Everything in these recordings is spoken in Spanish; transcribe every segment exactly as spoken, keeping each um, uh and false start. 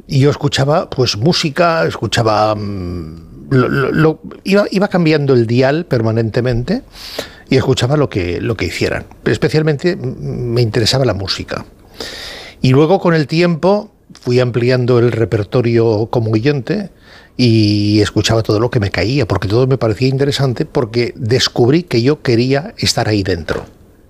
y yo escuchaba pues música, escuchaba... Lo, lo, lo, iba, iba cambiando el dial permanentemente y escuchaba lo que, lo que hicieran. Pero especialmente me interesaba la música. Y luego con el tiempo fui ampliando el repertorio como oyente y escuchaba todo lo que me caía, porque todo me parecía interesante, porque descubrí que yo quería estar ahí dentro.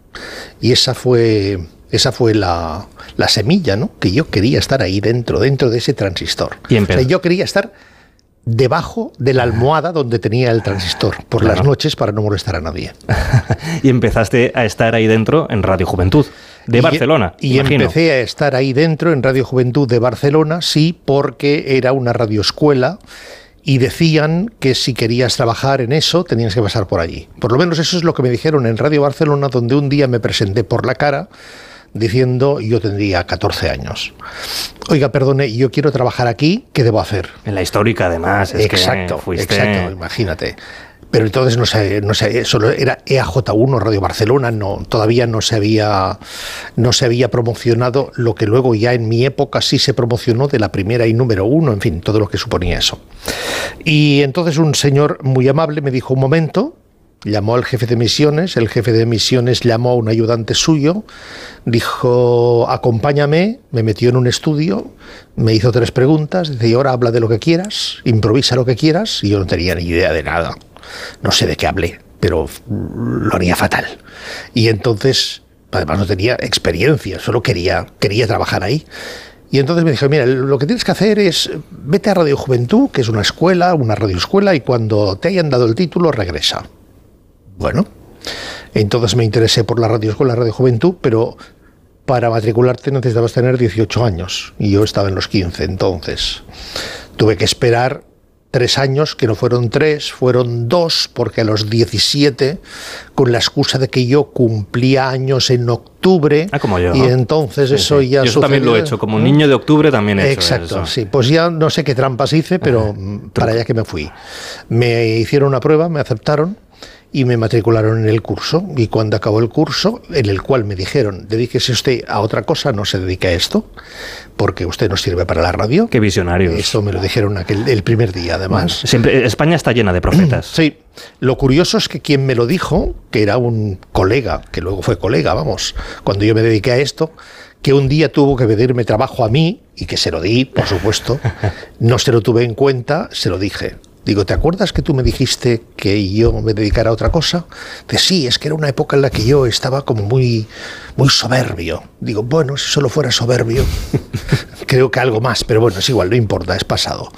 Y esa fue, esa fue la, la semilla, ¿no? Que yo quería estar ahí dentro, dentro de ese transistor. Y o sea, yo quería estar debajo de la almohada donde tenía el transistor, por claro. las noches, para no molestar a nadie. Y empezaste a estar ahí dentro en Radio Juventud de y, Barcelona. Y imagino. empecé a estar ahí dentro en Radio Juventud de Barcelona, sí, porque era una radioescuela y decían que si querías trabajar en eso tenías que pasar por allí. Por lo menos eso es lo que me dijeron en Radio Barcelona, donde un día me presenté por la cara diciendo, yo tendría catorce años. Oiga, perdone, yo quiero trabajar aquí, ¿qué debo hacer? En la histórica, además. Es exacto, que fuiste... exacto, imagínate. Pero entonces no sé, no sé, solo era E A J uno, Radio Barcelona, no, todavía no se había, no se había promocionado lo que luego ya en mi época sí se promocionó de la primera y número uno, en fin, todo lo que suponía eso. Y entonces un señor muy amable me dijo, un momento, llamó al jefe de misiones, el jefe de misiones llamó a un ayudante suyo, dijo, acompáñame, me metió en un estudio, me hizo tres preguntas, dice, y ahora habla de lo que quieras, improvisa lo que quieras, y yo no tenía ni idea de nada. No sé de qué hablé, pero lo haría fatal. Y entonces, además no tenía experiencia, solo quería, quería trabajar ahí. Y entonces me dijo, mira, lo que tienes que hacer es, vete a Radio Juventud, que es una escuela, una radioescuela, y cuando te hayan dado el título, regresa. Bueno, entonces me interesé por la radioescuela, Radio Juventud, pero para matricularte necesitabas tener dieciocho años, y yo estaba en los quince, entonces tuve que esperar tres años, que no fueron tres, fueron dos, porque a los diecisiete, con la excusa de que yo cumplía años en octubre, ah, como yo, y ¿no? entonces sí, eso sí. ya Yo eso también lo he hecho, como niño de octubre también he hecho Exacto, eso. sí, pues ya no sé qué trampas hice, pero ah, para allá que me fui. Me hicieron una prueba, me aceptaron, y me matricularon en el curso, y cuando acabó el curso, en el cual me dijeron, dedíquese usted a otra cosa, no se dedique a esto, porque usted no sirve para la radio. Qué visionarios. Esto me lo dijeron aquel, el primer día, además. Bueno, siempre, España está llena de profetas. Sí, lo curioso es que quien me lo dijo, que era un colega, que luego fue colega, vamos, cuando yo me dediqué a esto, que un día tuvo que pedirme trabajo a mí, y que se lo di, por supuesto, no se lo tuve en cuenta, se lo dije. Digo, ¿te acuerdas que tú me dijiste que yo me dedicara a otra cosa? Dice, sí, es que era una época en la que yo estaba como muy, muy soberbio. Digo, bueno, si solo fuera soberbio, creo que algo más, pero bueno, es igual, no importa, es pasado.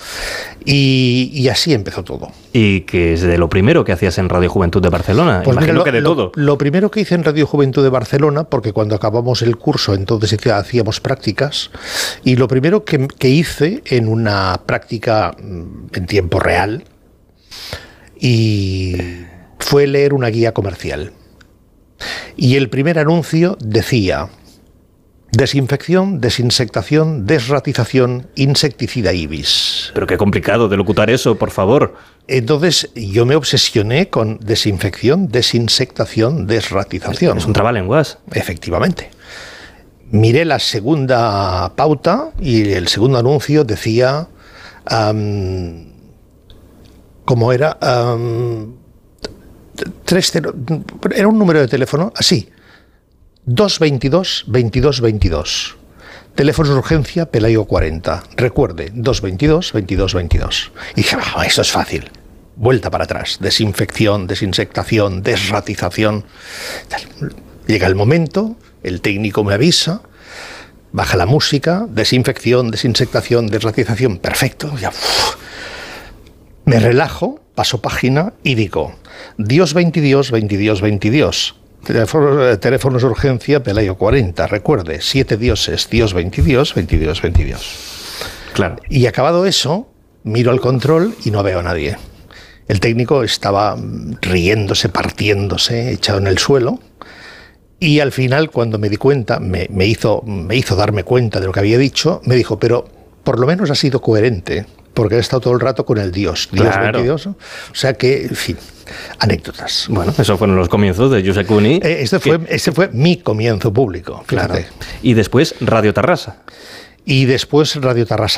Y, y así empezó todo. ¿Y qué es de lo primero que hacías en Radio Juventud de Barcelona? Pues Imagino mira, lo, que de lo, todo. Lo primero que hice en Radio Juventud de Barcelona, porque cuando acabamos el curso entonces hacíamos prácticas, y lo primero que, que hice en una práctica en tiempo real y fue leer una guía comercial. Y el primer anuncio decía: desinfección, desinsectación, desratización, insecticida Ibis. Pero qué complicado de locutar eso, por favor. Entonces yo me obsesioné con desinfección, desinsectación, desratización. Es un trabalenguas. Efectivamente. Miré la segunda pauta y el segundo anuncio decía, um, ¿cómo era? Um, tres, era un número de teléfono así. dos veintidós veintidós veintidós. Teléfono de urgencia Pelayo cuarenta. Recuerde, dos veintidós veintidós veintidós. Y dije, oh, eso es fácil. Vuelta para atrás. Desinfección, desinsectación, desratización. Llega el momento, el técnico me avisa, baja la música, desinfección, desinsectación, desratización. Perfecto. Ya, uf. Me relajo, paso página y digo, Dios veintidós veintidós veintidós. Teléfonos, teléfonos de urgencia Pelayo cuarenta. Recuerde, siete dioses, Dios veintidós veintidós veintidós. Claro. Y acabado eso, miro al control y no veo a nadie. El técnico estaba riéndose, partiéndose, echado en el suelo. Y al final, cuando me di cuenta, me, me, hizo, me hizo darme cuenta de lo que había dicho, me dijo, pero por lo menos ha sido coherente, porque he estado todo el rato con el Dios, Dios claro. veintidós. O sea que, en fin, anécdotas. Bueno, esos fueron los comienzos de Josep Cuní. Eh, este, fue, este fue mi comienzo público, fíjate. Claro. Y después Radio Tarrasa. Y después Radio Tarrasa.